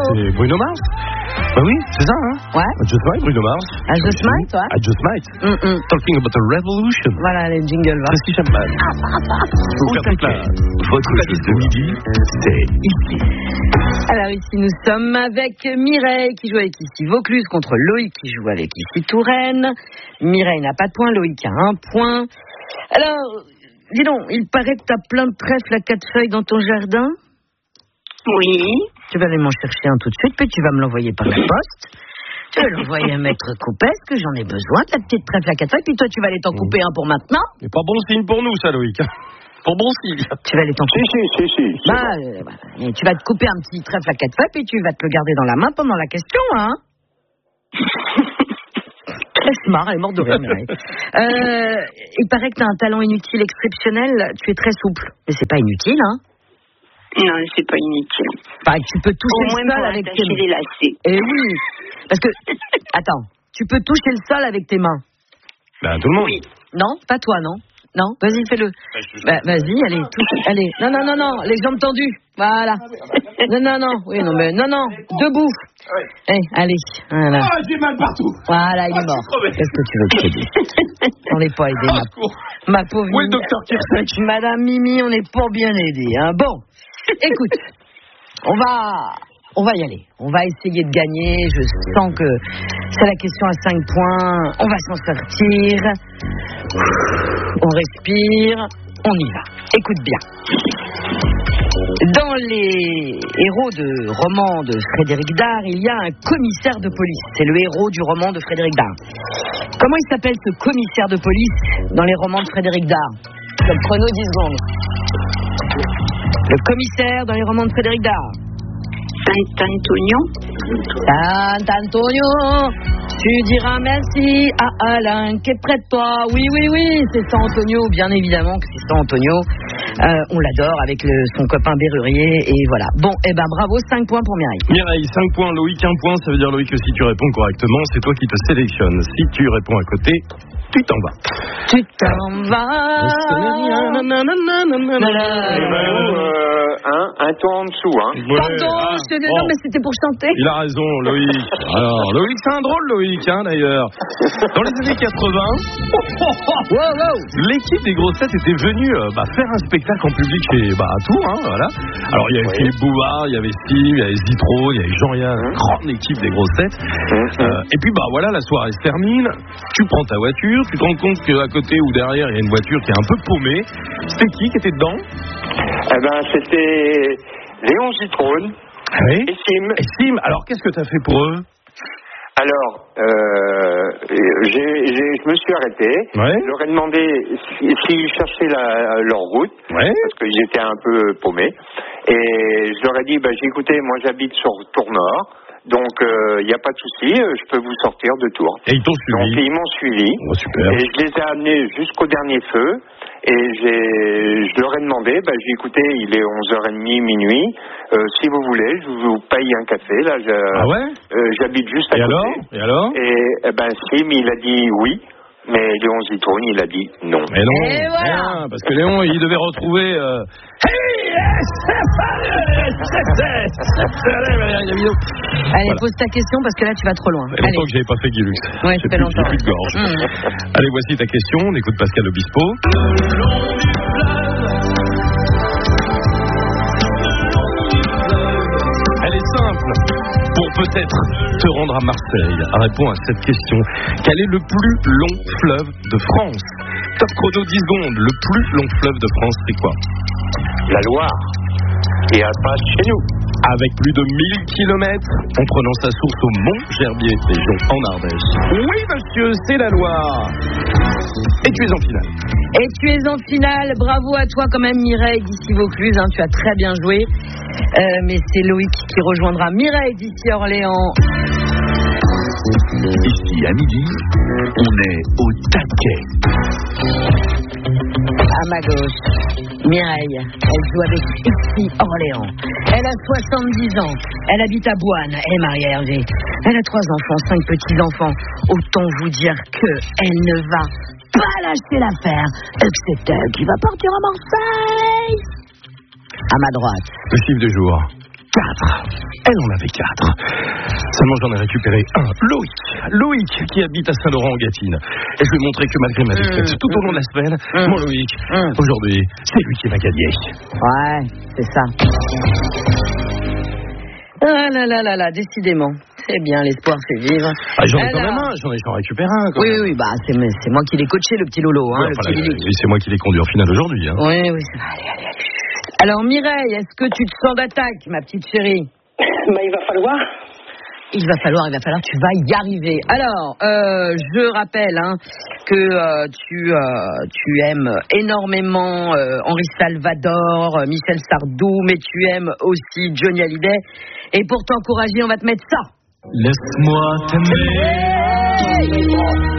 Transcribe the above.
C'est Bruno Mars. Bah oui, c'est ça, hein. Ouais. I Just Might, Bruno Mars. I Just Might, ouais. I Just Might. Talking about the revolution. Voilà les jingles, va. Tracy Chapman. Votre quiz de midi, c'est ici. Alors ici nous sommes avec Mireille qui joue avec ici Vaucluse contre Loïc qui joue avec ici Touraine. Mireille n'a pas de point, Loïc a 1 point. Alors, dis donc, il paraît que tu as plein de trèfles à 4 feuilles dans ton jardin. Oui. Tu vas aller m'en chercher un tout de suite, puis tu vas me l'envoyer par la poste. Tu vas l'envoyer à Maître Coupès, que j'en ai besoin, de la petite trèfle à 4 feuilles, puis toi tu vas aller t'en couper un pour maintenant. C'est pas bon signe pour nous, ça, Loïc. Pas bon signe. Tu vas aller t'en couper. Si. Voilà. Et tu vas te couper un petit trèfle à 4 feuilles, puis tu vas te le garder dans la main pendant la question, hein. Elle se marre, elle est morte de rire, Mireille. Il paraît que tu as un talent inutile exceptionnel, tu es très souple. Mais c'est pas inutile, hein. Non, c'est pas inutile. Pareil, tu peux toucher Au moins le sol pour avec tes attacher les mains. lacets. Eh oui, parce que, attends, tu peux toucher le sol avec tes mains. Ben, tout le monde. Oui. Non, pas toi, non. Non, vas-y, fais-le. Vas-y, allez, touche, allez. Non, les jambes tendues. Voilà. Non. Oui, non, mais non, debout. Allez, voilà. Ah, j'ai mal partout. Voilà, il est mort. Qu'est-ce que tu veux que je te dise? On n'est pas aidé, ma pauvre Où est le Mimi. docteur Kirchneck? Madame Mimi, on est pas bien aidé, hein. Bon, écoute, on va y aller. On va essayer de gagner. Je sens que c'est la question à 5 points. On va s'en sortir. On respire. On y va. Écoute bien. Dans les héros de romans de Frédéric Dard, il y a un commissaire de police. C'est le héros du roman de Frédéric Dard. Comment il s'appelle ce commissaire de police dans les romans de Frédéric Dard? Comme chrono 10 secondes. Le commissaire dans les romans de Frédéric Dard. Saint-Antonio, tu diras merci à Alain qui est près de toi. Oui, c'est Saint-Antonio, bien évidemment que c'est Saint-Antonio. On l'adore avec son copain Berrurier et voilà. Bon, bravo, 5 points pour Mireille. Mireille, 5 points, Loïc 1 point, ça veut dire Loïc que si tu réponds correctement, c'est toi qui te sélectionnes. Si tu réponds à côté, tu t'en vas. Tu t'en vas. Un ton en dessous, hein. Pardon, non mais c'était pour chanter. Il a raison, Loïc. Alors, Loïc, c'est un drôle, Loïc, hein, d'ailleurs. Dans les années 80, l'équipe des grosses têtes était venue faire un spectacle en public à Tours, hein, voilà. Alors, il y avait Philippe Bouvard, il y avait Steve, il y avait Zitro, il y avait Jean-Yann, grande équipe des grosses têtes. Et puis, voilà, la soirée se termine. Tu prends ta voiture, tu te rends compte qu'à côté ou derrière, il y a une voiture qui est un peu paumée. C'était qui était dedans? C'était Léon Zitrone et Sim. Alors, qu'est-ce que tu as fait pour eux? Alors, je me suis arrêté. Je leur ai demandé s'ils cherchaient leur route, parce qu'ils étaient un peu paumés. Et je leur ai dit, j'ai écouté, moi j'habite sur Tours-Nord. Donc, il n'y a pas de souci, je peux vous sortir de Tours. Et ils t'ont suivi. Donc, ils m'ont suivi. Oh, super. Et je les ai amenés jusqu'au dernier feu. Et je leur ai demandé, j'ai dit, écoutez, il est 11h30, minuit. Si vous voulez, je vous paye un café. Là, j'habite juste à côté. Et alors? Et Sim, il a dit oui. Mais Léon Zitrone, il a dit non. Mais non, et voilà. parce que Léon, il devait retrouver... Allez, pose ta question parce que là, tu vas trop loin. Ça fait longtemps que j'avais pas fait Guilux. Ouais, ça fait longtemps. J'ai plus de gorge. Allez, voici ta question. On écoute Pascal Obispo. Elle est simple. Pour peut-être te rendre à Marseille, réponds à cette question. Quel est le plus long fleuve de France? Top chrono 10 secondes. Le plus long fleuve de France, c'est quoi? La Loire. Et elle passe chez nous. Avec plus de 1000 kilomètres, en prenant sa source au Mont Gerbier, région en Ardèche. Oui, monsieur, c'est la Loire. Et tu es en finale. Et tu es en finale. Bravo à toi quand même, Mireille d'ici Vaucluse. Tu as très bien joué. Mais c'est Loïc qui rejoindra Mireille d'ici Orléans. Ici à midi, on est au taquet. À ma gauche, Mireille, elle joue avec ici Orléans. Elle a 70 ans, elle habite à Boine, elle est mariée à Hergé. Elle a 3 enfants, 5 petits-enfants. Autant vous dire qu'elle ne va pas lâcher l'affaire, et que c'est elle qui va partir à Marseille. À ma droite. Le chiffre du jour. Elle en avait 4. Seulement j'en ai récupéré un. Loïc qui habite à Saint-Laurent-en-Gâtine. Et je lui ai montré que malgré ma défaite tout au long de la semaine, mon Loïc, aujourd'hui, c'est lui qui m'a gagné. Ouais, c'est ça. Ah là là, décidément. C'est bien, l'espoir fait vivre. J'en ai quand même un, j'en récupère un. Oui, bah c'est moi qui l'ai coaché, le petit Lolo. Hein, et c'est moi qui l'ai conduit en finale aujourd'hui. Hein. Oui, ça va, allez. Alors Mireille, est-ce que tu te sens d'attaque, ma petite chérie? Il va falloir, tu vas y arriver. Alors, je rappelle que tu aimes énormément Henri Salvador, Michel Sardou, mais tu aimes aussi Johnny Hallyday. Et pour t'encourager, on va te mettre ça. Laisse-moi t'aimer.